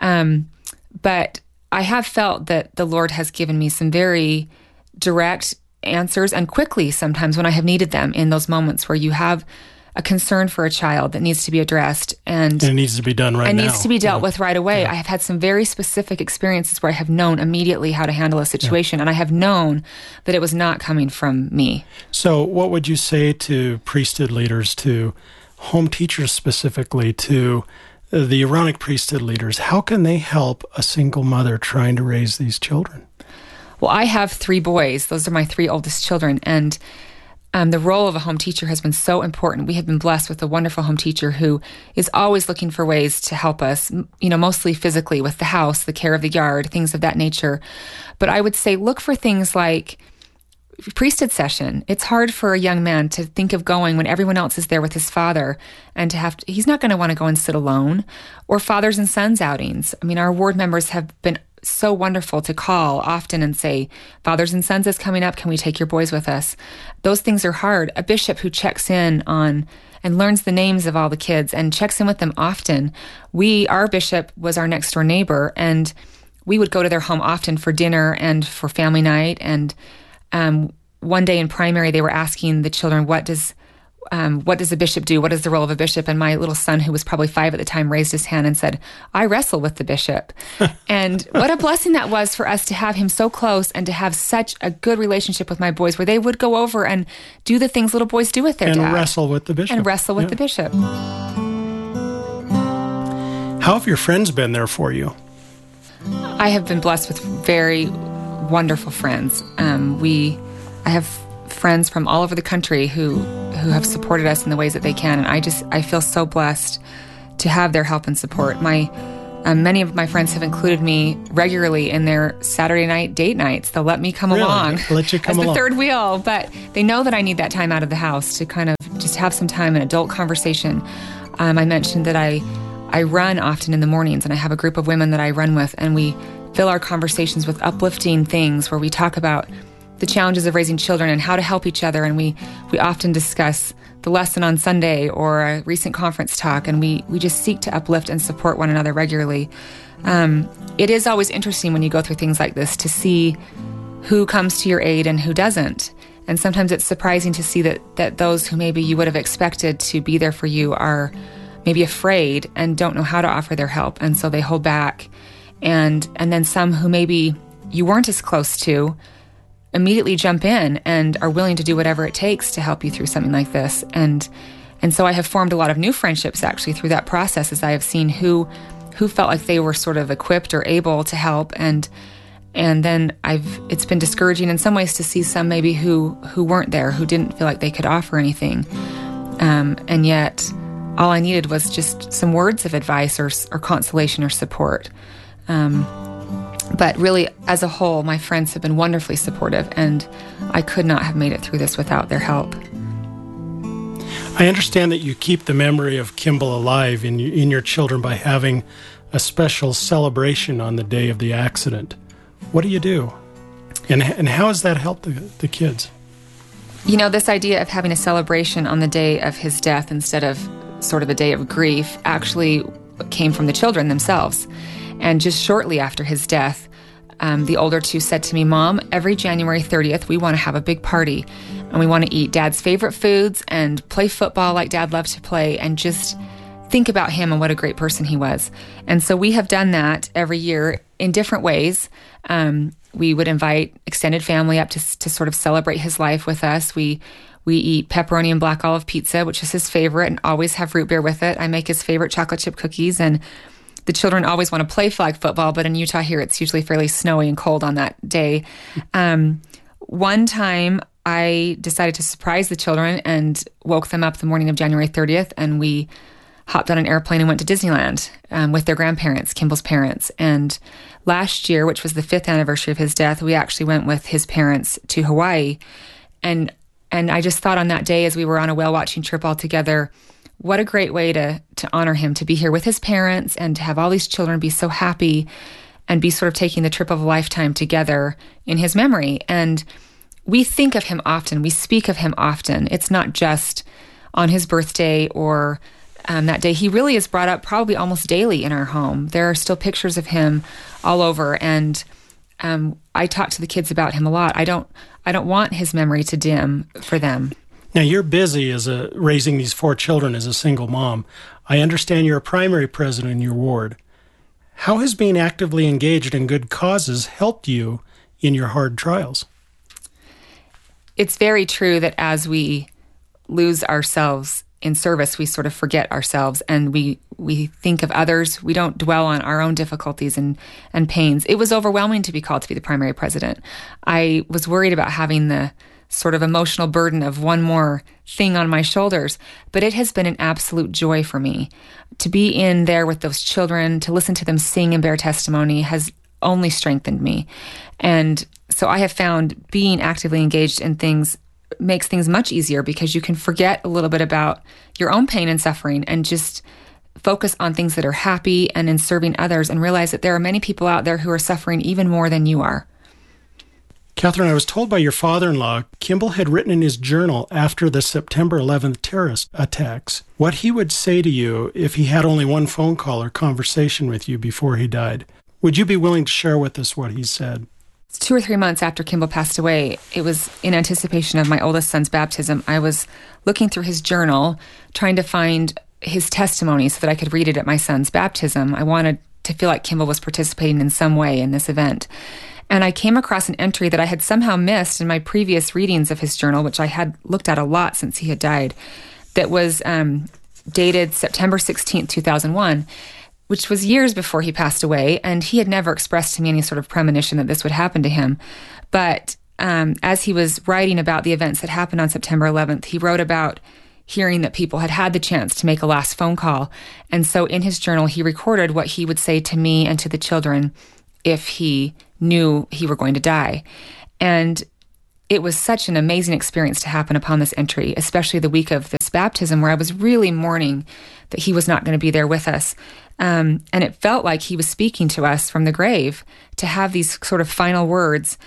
But I have felt that the Lord has given me some very direct answers, and quickly sometimes when I have needed them, in those moments where you have a concern for a child that needs to be addressed. And it needs to be done right now. It needs to be dealt with right away. Yeah. I have had some very specific experiences where I have known immediately how to handle a situation, and I have known that it was not coming from me. So what would you say to priesthood leaders, to home teachers specifically, to the Aaronic priesthood leaders? How can they help a single mother trying to raise these children? Well, I have 3 boys. Those are my 3 oldest children, and the role of a home teacher has been so important. We have been blessed with a wonderful home teacher who is always looking for ways to help us, mostly physically with the house, the care of the yard, things of that nature. But I would say look for things like priesthood session. It's hard for a young man to think of going when everyone else is there with his father, and he's not going to want to go and sit alone. Or fathers and sons outings. I mean, our ward members have been so wonderful to call often and say, Fathers and Sons is coming up. Can we take your boys with us? Those things are hard. A bishop who checks in on and learns the names of all the kids and checks in with them often. Our bishop was our next door neighbor, and we would go to their home often for dinner and for family night. And one day in primary, they were asking the children, what does a bishop do? What is the role of a bishop? And my little son, who was probably 5 at the time, raised his hand and said, I wrestle with the bishop. And what a blessing that was for us to have him so close and to have such a good relationship with my boys, where they would go over and do the things little boys do with their dad. And wrestle with the bishop. The bishop. How have your friends been there for you? I have been blessed with very wonderful friends. I have friends from all over the country who have supported us in the ways that they can. And I feel so blessed to have their help and support. Many of my friends have included me regularly in their Saturday night date nights. They'll let me come along let you come as the along. third wheel, but they know that I need that time out of the house to kind of just have some time, an adult conversation. I mentioned that I run often in the mornings, and I have a group of women that I run with, and we fill our conversations with uplifting things where we talk about the challenges of raising children and how to help each other, and we often discuss the lesson on Sunday or a recent conference talk, and we just seek to uplift and support one another regularly. It is always interesting when you go through things like this to see who comes to your aid and who doesn't. And sometimes it's surprising to see that those who maybe you would have expected to be there for you are maybe afraid and don't know how to offer their help, and so they hold back. And then some who maybe you weren't as close to immediately jump in and are willing to do whatever it takes to help you through something like this. And so I have formed a lot of new friendships actually through that process, as I have seen who felt like they were sort of equipped or able to help, and then it's been discouraging in some ways to see some maybe who weren't there, who didn't feel like they could offer anything. And yet all I needed was just some words of advice or consolation or support. But really, as a whole, my friends have been wonderfully supportive, and I could not have made it through this without their help. I understand that you keep the memory of Kimball alive in your children by having a special celebration on the day of the accident. What do you do? And how has that helped the kids? You know, this idea of having a celebration on the day of his death instead of sort of a day of grief actually came from the children themselves. And just shortly after his death, the older two said to me, "Mom, every January 30th, we want to have a big party, and we want to eat Dad's favorite foods and play football like Dad loved to play, and just think about him and what a great person he was." And so we have done that every year in different ways. We would invite extended family up to sort of celebrate his life with us. We eat pepperoni and black olive pizza, which is his favorite, and always have root beer with it. I make his favorite chocolate chip cookies, and the children always want to play flag football, but in Utah here, it's usually fairly snowy and cold on that day. One time, I decided to surprise the children and woke them up the morning of January 30th, and we hopped on an airplane and went to Disneyland with their grandparents, Kimball's parents. And last year, which was the 5th anniversary of his death, we actually went with his parents to Hawaii. And I just thought on that day, as we were on a whale-watching trip all together, what a great way to honor him, to be here with his parents and to have all these children be so happy and be sort of taking the trip of a lifetime together in his memory. And we think of him often. We speak of him often. It's not just on his birthday or that day. He really is brought up probably almost daily in our home. There are still pictures of him all over, and I talk to the kids about him a lot. I don't want his memory to dim for them. Now, you're busy raising these 4 children as a single mom. I understand you're a primary president in your ward. How has being actively engaged in good causes helped you in your hard trials? It's very true that as we lose ourselves in service, we sort of forget ourselves, and we think of others. We don't dwell on our own difficulties and pains. It was overwhelming to be called to be the primary president. I was worried about having the sort of emotional burden of one more thing on my shoulders, but it has been an absolute joy for me. To be in there with those children, to listen to them sing and bear testimony has only strengthened me. And so I have found being actively engaged in things makes things much easier, because you can forget a little bit about your own pain and suffering and just focus on things that are happy and in serving others, and realize that there are many people out there who are suffering even more than you are. Catherine, I was told by your father-in-law, Kimball had written in his journal after the September 11th terrorist attacks what he would say to you if he had only one phone call or conversation with you before he died. Would you be willing to share with us what he said? 2 or 3 months after Kimball passed away, it was in anticipation of my oldest son's baptism. I was looking through his journal, trying to find his testimony so that I could read it at my son's baptism. I wanted to feel like Kimball was participating in some way in this event. And I came across an entry that I had somehow missed in my previous readings of his journal, which I had looked at a lot since he had died, that was dated September 16th, 2001, which was years before he passed away. And he had never expressed to me any sort of premonition that this would happen to him. But as he was writing about the events that happened on September 11th, he wrote about hearing that people had had the chance to make a last phone call. And so in his journal, he recorded what he would say to me and to the children if he knew he were going to die. And it was such an amazing experience to happen upon this entry, especially the week of this baptism, where I was really mourning that he was not going to be there with us. And it felt like he was speaking to us from the grave to have these sort of final words.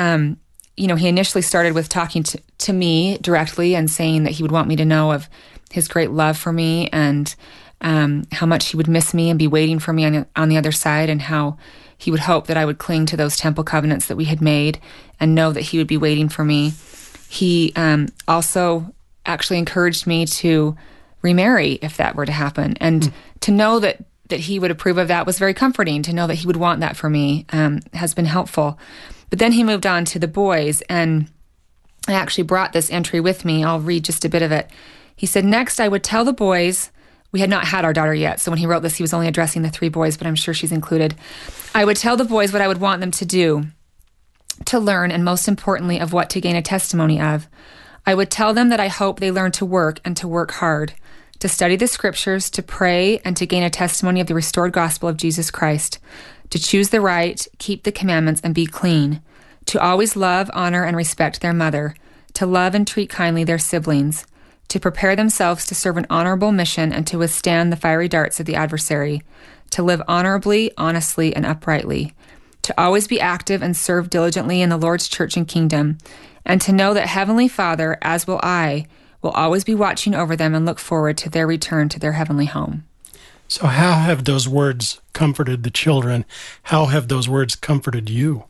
He initially started with talking to me directly and saying that he would want me to know of his great love for me and how much he would miss me and be waiting for me on the other side, and how he would hope that I would cling to those temple covenants that we had made and know that he would be waiting for me. He also actually encouraged me to remarry if that were to happen. And to know that he would approve of that was very comforting. To know that he would want that for me has been helpful. But then he moved on to the boys, and I actually brought this entry with me. I'll read just a bit of it. He said, "Next, I would tell the boys," we had not had our daughter yet, so when he wrote this, he was only addressing the 3 boys, but I'm sure she's included. "I would tell the boys what I would want them to do, to learn, and most importantly, of what to gain a testimony of. I would tell them that I hope they learn to work and to work hard, to study the scriptures, to pray, and to gain a testimony of the restored gospel of Jesus Christ, to choose the right, keep the commandments, and be clean, to always love, honor, and respect their mother, to love and treat kindly their siblings, to prepare themselves to serve an honorable mission and to withstand the fiery darts of the adversary, to live honorably, honestly, and uprightly, to always be active and serve diligently in the Lord's church and kingdom, and to know that Heavenly Father, as will I, will always be watching over them and look forward to their return to their heavenly home." So how have those words comforted the children? How have those words comforted you?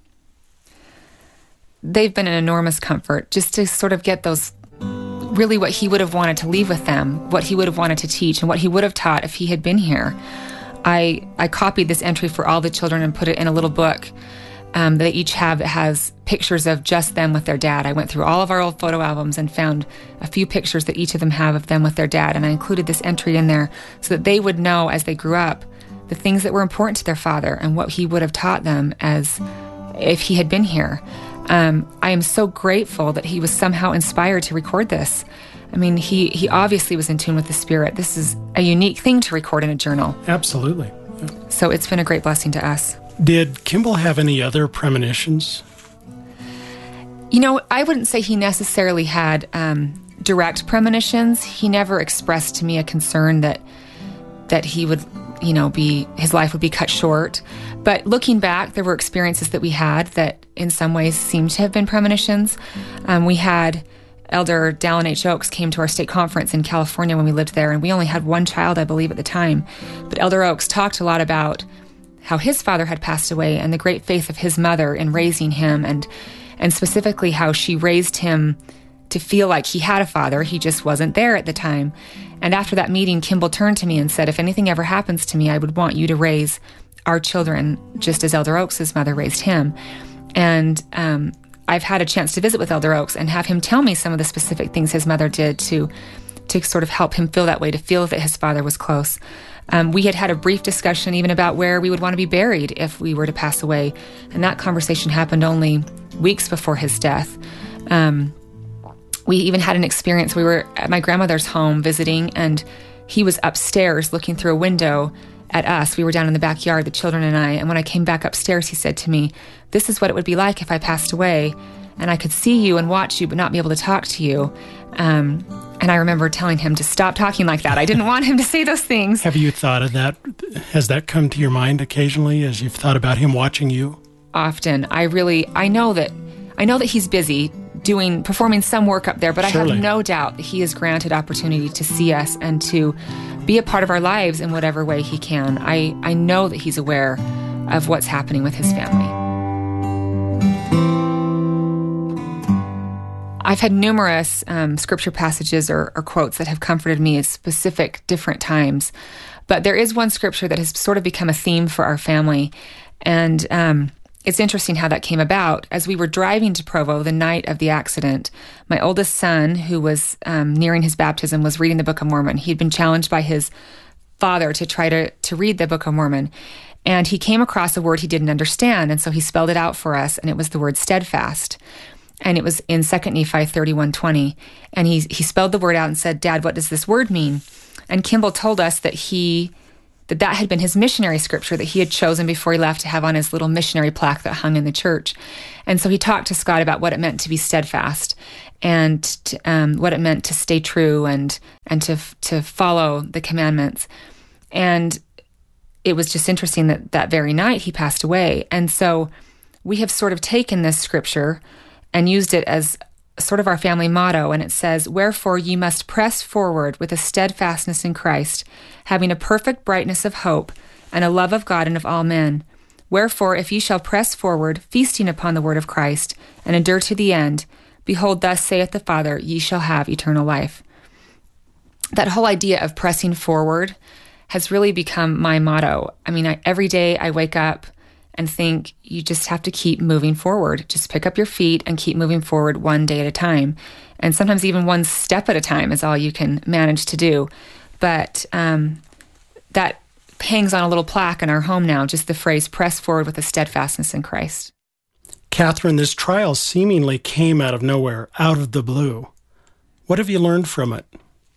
They've been an enormous comfort, just to sort of get those, really what he would have wanted to leave with them, what he would have wanted to teach, and what he would have taught if he had been here. I copied this entry for all the children and put it in a little book that they each have that has pictures of just them with their dad. I went through all of our old photo albums and found a few pictures that each of them have of them with their dad, and I included this entry in there so that they would know as they grew up the things that were important to their father and what he would have taught them as if he had been here. I am so grateful that he was somehow inspired to record this. I mean, he obviously was in tune with the Spirit. This is a unique thing to record in a journal. Absolutely. Yeah. So it's been a great blessing to us. Did Kimball have any other premonitions? I wouldn't say he necessarily had direct premonitions. He never expressed to me a concern that he would, his life would be cut short. But looking back, there were experiences that we had that in some ways seemed to have been premonitions. We had Elder Dallin H. Oaks came to our state conference in California when we lived there, and we only had one child, I believe, at the time. But Elder Oaks talked a lot about how his father had passed away and the great faith of his mother in raising him, and specifically how she raised him to feel like he had a father. He just wasn't there at the time. And after that meeting, Kimball turned to me and said, "If anything ever happens to me, I would want you to raise our children just as Elder Oaks' mother raised him." And I've had a chance to visit with Elder Oaks and have him tell me some of the specific things his mother did to sort of help him feel that way, to feel that his father was close. We had a brief discussion even about where we would want to be buried if we were to pass away. And that conversation happened only weeks before his death. We even had an experience. We were at my grandmother's home visiting, and he was upstairs looking through a window at us. We were down in the backyard, the children and I. And when I came back upstairs, he said to me, "This is what it would be like if I passed away, and I could see you and watch you, but not be able to talk to you." And I remember telling him to stop talking like that. I didn't want him to say those things. Have you thought of that? Has that come to your mind occasionally as you've thought about him watching you? Often. I know that he's busy performing some work up there, but Surely. I have no doubt that he has granted opportunity to see us and to be a part of our lives in whatever way he can. I know that he's aware of what's happening with his family. I've had numerous scripture passages or quotes that have comforted me at specific different times, but there is one scripture that has sort of become a theme for our family, and it's interesting how that came about. As we were driving to Provo the night of the accident, my oldest son, who was nearing his baptism, was reading the Book of Mormon. He'd been challenged by his father to try to read the Book of Mormon, and he came across a word he didn't understand, and so he spelled it out for us, and it was the word steadfast. And it was in 2 Nephi 31:20. And he spelled the word out and said, "Dad, what does this word mean?" And Kimball told us that that had been his missionary scripture that he had chosen before he left to have on his little missionary plaque that hung in the church. And so he talked to Scott about what it meant to be steadfast and what it meant to stay true and to follow the commandments. And it was just interesting that very night he passed away. And so we have sort of taken this scripture and used it as sort of our family motto, and it says, "Wherefore ye must press forward with a steadfastness in Christ, having a perfect brightness of hope, and a love of God and of all men. Wherefore, if ye shall press forward, feasting upon the word of Christ, and endure to the end, behold, thus saith the Father, ye shall have eternal life." That whole idea of pressing forward has really become my motto. I mean, every day I wake up and think you just have to keep moving forward. Just pick up your feet and keep moving forward one day at a time. And sometimes even one step at a time is all you can manage to do. But that hangs on a little plaque in our home now, just the phrase, "press forward with a steadfastness in Christ." Catherine, this trial seemingly came out of nowhere, out of the blue. What have you learned from it?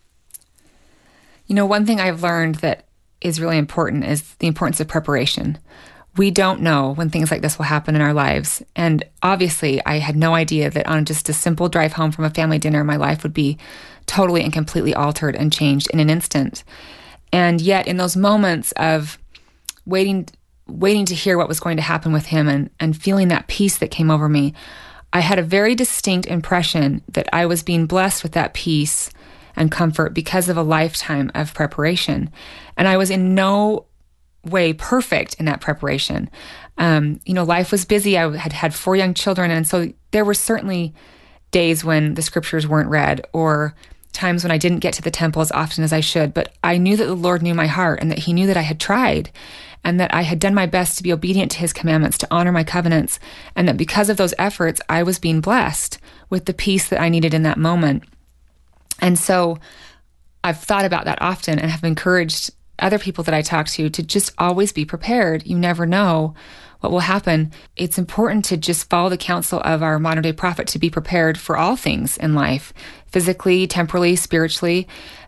You know, one thing I've learned that is really important is the importance of preparation. We don't know when things like this will happen in our lives. And obviously, I had no idea that on just a simple drive home from a family dinner, my life would be totally and completely altered and changed in an instant. And yet, in those moments of waiting to hear what was going to happen with him and feeling that peace that came over me, I had a very distinct impression that I was being blessed with that peace and comfort because of a lifetime of preparation. And I was in no way perfect in that preparation. Life was busy. I had 4 young children. And so there were certainly days when the scriptures weren't read or times when I didn't get to the temple as often as I should. But I knew that the Lord knew my heart and that he knew that I had tried and that I had done my best to be obedient to his commandments, to honor my covenants, and that because of those efforts, I was being blessed with the peace that I needed in that moment. And so I've thought about that often and have encouraged other people that I talk to just always be prepared. You never know what will happen. It's important to just follow the counsel of our modern day prophet to be prepared for all things in life, physically, temporally, spiritually.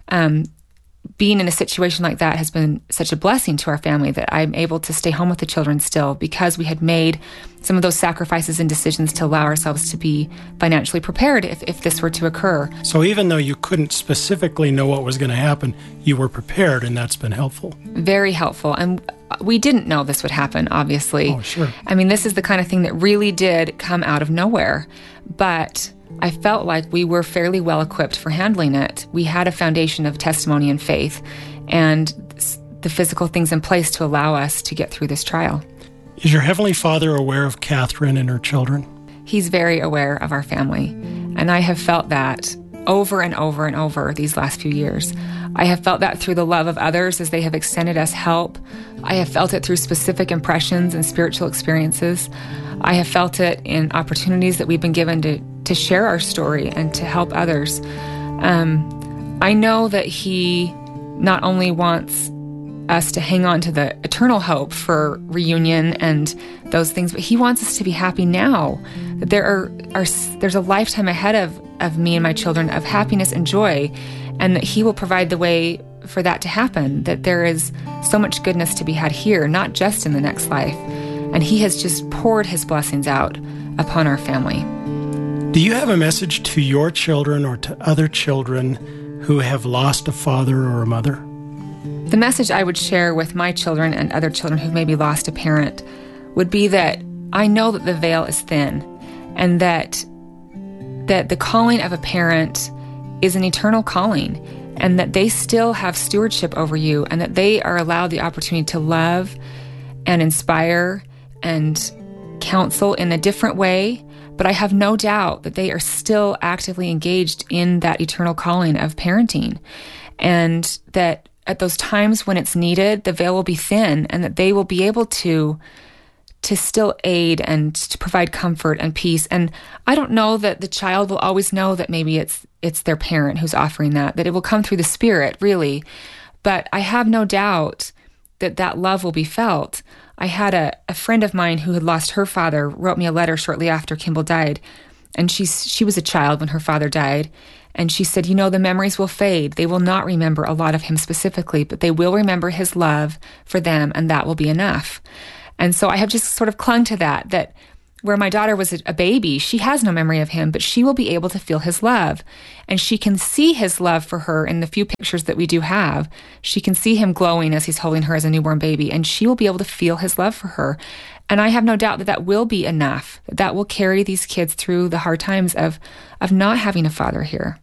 Being in a situation like that has been such a blessing to our family that I'm able to stay home with the children still because we had made some of those sacrifices and decisions to allow ourselves to be financially prepared if this were to occur. So even though you couldn't specifically know what was going to happen, you were prepared, and that's been helpful. Very helpful. And we didn't know this would happen, obviously. Oh, sure. I mean, this is the kind of thing that really did come out of nowhere. But I felt like we were fairly well equipped for handling it. We had a foundation of testimony and faith and the physical things in place to allow us to get through this trial. Is your Heavenly Father aware of Catherine and her children? He's very aware of our family. And I have felt that over and over and over these last few years. I have felt that through the love of others as they have extended us help. I have felt it through specific impressions and spiritual experiences. I have felt it in opportunities that we've been given to share our story and to help others. I know that he not only wants us to hang on to the eternal hope for reunion and those things, but he wants us to be happy now. That there's a lifetime ahead of me and my children of happiness and joy, and that he will provide the way for that to happen, that there is so much goodness to be had here, not just in the next life. And he has just poured his blessings out upon our family. Do you have a message to your children or to other children who have lost a father or a mother? The message I would share with my children and other children who maybe lost a parent would be that I know that the veil is thin, and that the calling of a parent is an eternal calling, and that they still have stewardship over you, and that they are allowed the opportunity to love and inspire and counsel in a different way. But I have no doubt that they are still actively engaged in that eternal calling of parenting, and that at those times when it's needed, the veil will be thin, and that they will be able to still aid and to provide comfort and peace. And I don't know that the child will always know that maybe it's their parent who's offering that it will come through the Spirit, really. But I have no doubt that love will be felt. I had a friend of mine who had lost her father wrote me a letter shortly after Kimball died, And she was a child when her father died. And she said, the memories will fade. They will not remember a lot of him specifically, but they will remember his love for them, and that will be enough. And so I have just sort of clung to that where my daughter was a baby, she has no memory of him, but she will be able to feel his love. And she can see his love for her in the few pictures that we do have. She can see him glowing as he's holding her as a newborn baby, and she will be able to feel his love for her. And I have no doubt that will be enough, that will carry these kids through the hard times of not having a father here.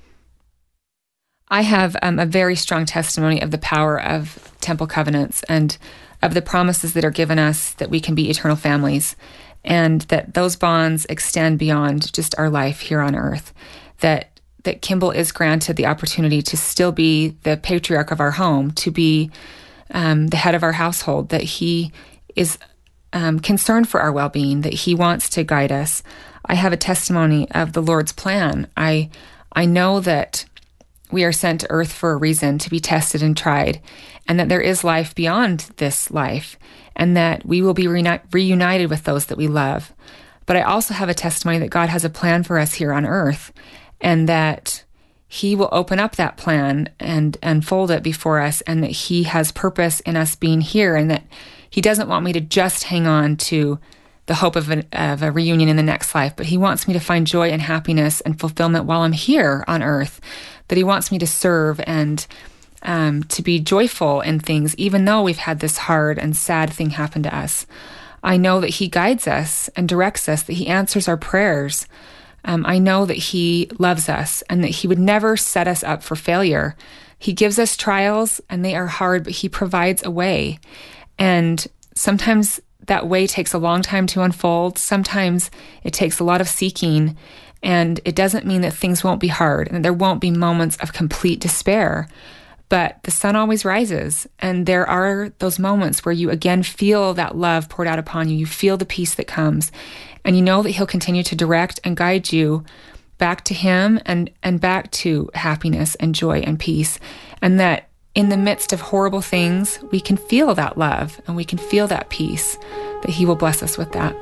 I have a very strong testimony of the power of temple covenants and of the promises that are given us that we can be eternal families, and that those bonds extend beyond just our life here on earth, that Kimball is granted the opportunity to still be the patriarch of our home, to be the head of our household, that he is concerned for our well-being, that he wants to guide us. I have a testimony of the Lord's plan. I know that we are sent to earth for a reason, to be tested and tried, and that there is life beyond this life, and that we will be reunited with those that we love. But I also have a testimony that God has a plan for us here on earth, and that he will open up that plan and unfold it before us, and that he has purpose in us being here, and that he doesn't want me to just hang on to the hope of a reunion in the next life, but he wants me to find joy and happiness and fulfillment while I'm here on earth, that he wants me to serve and to be joyful in things, even though we've had this hard and sad thing happen to us. I know that he guides us and directs us, that he answers our prayers. I know that he loves us and that he would never set us up for failure. He gives us trials and they are hard, but he provides a way. And sometimes that way takes a long time to unfold. Sometimes it takes a lot of seeking, and it doesn't mean that things won't be hard and there won't be moments of complete despair. But the sun always rises, and there are those moments where you again feel that love poured out upon you. You feel the peace that comes, and you know that he'll continue to direct and guide you back to him and back to happiness and joy and peace. And that in the midst of horrible things, we can feel that love and we can feel that peace, that he will bless us with that.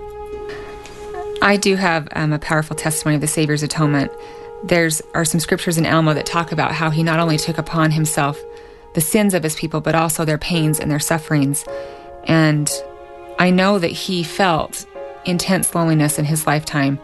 I do have a powerful testimony of the Savior's atonement. There are some scriptures in Alma that talk about how he not only took upon himself the sins of his people, but also their pains and their sufferings. And I know that he felt intense loneliness in his lifetime,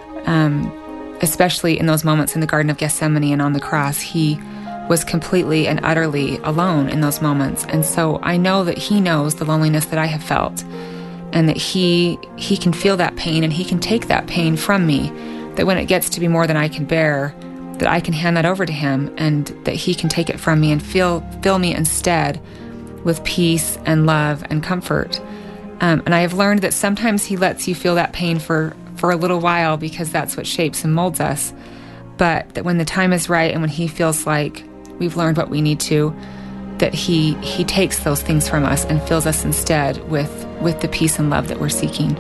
especially in those moments in the Garden of Gethsemane and on the cross. He was completely and utterly alone in those moments. And so I know that he knows the loneliness that I have felt, and that he can feel that pain, and he can take that pain from me, that when it gets to be more than I can bear, that I can hand that over to him, and that he can take it from me and fill me instead with peace and love and comfort. And I have learned that sometimes he lets you feel that pain for a little while, because that's what shapes and molds us. But that when the time is right and when he feels like we've learned what we need to, that he takes those things from us and fills us instead with the peace and love that we're seeking.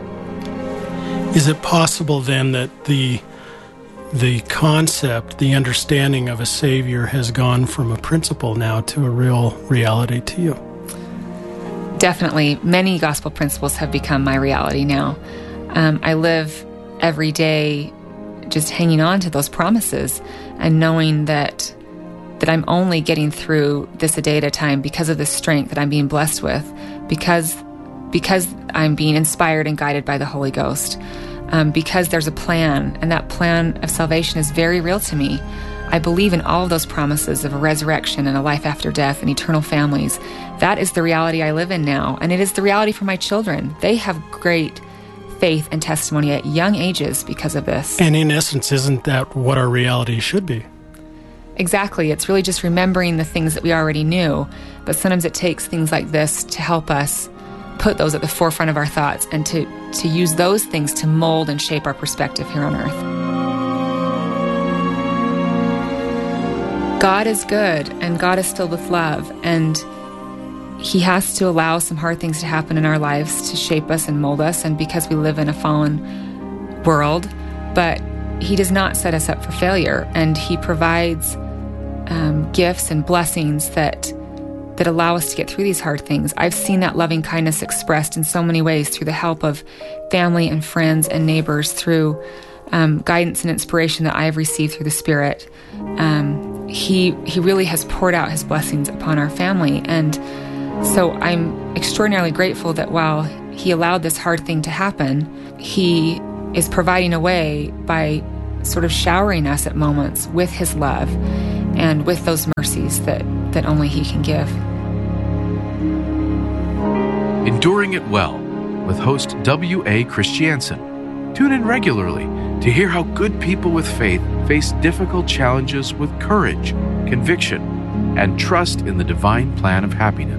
Is it possible then that the concept, the understanding of a Savior has gone from a principle now to a real reality to you? Definitely. Many gospel principles have become my reality now. I live every day just hanging on to those promises and knowing that I'm only getting through this a day at a time because of the strength that I'm being blessed with, because I'm being inspired and guided by the Holy Ghost, because there's a plan, and that plan of salvation is very real to me. I believe in all of those promises of a resurrection and a life after death and eternal families. That is the reality I live in now, and it is the reality for my children. They have great faith and testimony at young ages because of this. And in essence, isn't that what our reality should be? Exactly. It's really just remembering the things that we already knew, but sometimes it takes things like this to help us put those at the forefront of our thoughts and to use those things to mold and shape our perspective here on earth. God is good, and God is filled with love, and he has to allow some hard things to happen in our lives to shape us and mold us, and because we live in a fallen world, but he does not set us up for failure, and he provides gifts and blessings that allow us to get through these hard things. I've seen that loving kindness expressed in so many ways through the help of family and friends and neighbors, through guidance and inspiration that I have received through the Spirit, he really has poured out his blessings upon our family. And so I'm extraordinarily grateful that while he allowed this hard thing to happen, he is providing a way by sort of showering us at moments with his love and with those mercies that only he can give. Enduring It Well with host W.A. Christiansen. Tune in regularly to hear how good people with faith face difficult challenges with courage, conviction, and trust in the divine plan of happiness.